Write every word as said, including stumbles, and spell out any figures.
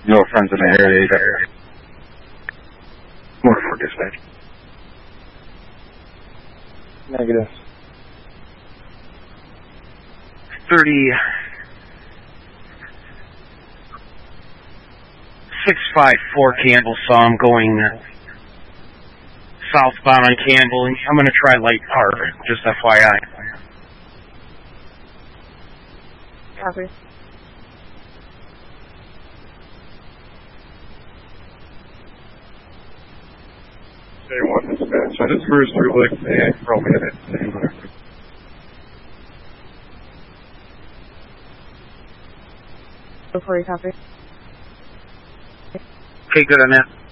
No friends in the area either. More for dispatch. Negative. thirty... six five four Campbell, saw him going uh, southbound on Campbell. I'm going to try Light Park, just F Y I. Copy. Say one dispatch. I just cruised through like the for a minute. Before you copy. Okay, good on that.